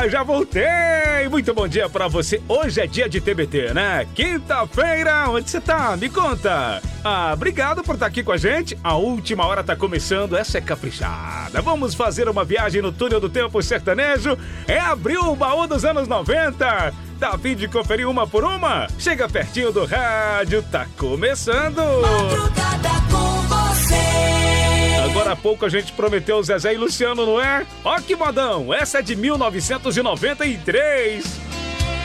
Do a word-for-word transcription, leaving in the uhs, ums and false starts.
Ah, já voltei! Muito bom dia pra você. Hoje é dia de T B T, né? Quinta-feira, onde você tá? Me conta! Ah, obrigado por estar aqui com a gente. A última hora tá começando, essa é caprichada. Vamos fazer uma viagem no túnel do tempo sertanejo? É abrir o baú dos anos noventa. Tá a fim de conferir uma por uma? Chega pertinho do rádio, tá começando! Madrugada com você. Agora há pouco a gente prometeu Zezé e Luciano, não é? Ó que modão, essa é de mil novecentos e noventa e três.